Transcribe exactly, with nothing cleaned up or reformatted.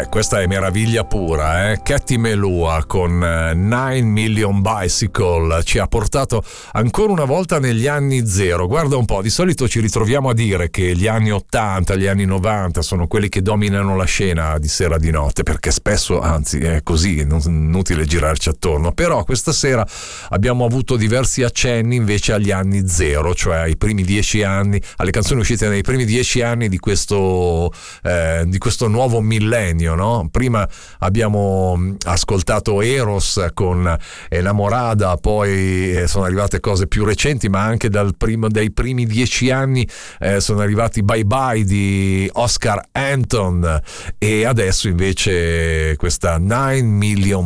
Beh, questa è meraviglia pura, eh? Katy Melua con nine million Bicycle ci ha portato ancora una volta negli anni zero. Guarda un po', di solito ci ritroviamo a dire che gli anni ottanta, gli anni novanta sono quelli che dominano la scena di sera di notte, perché spesso, anzi è così, non è inutile girarci attorno. Però questa sera abbiamo avuto diversi accenni invece agli anni zero, cioè ai primi dieci anni, alle canzoni uscite nei primi dieci anni di questo, eh, di questo nuovo millennio. No? Prima abbiamo ascoltato Eros con Enamorada, poi sono arrivate cose più recenti, ma anche dal primo, dai primi dieci anni eh, sono arrivati Bye Bye di Oscar Anton, e adesso invece questa nine million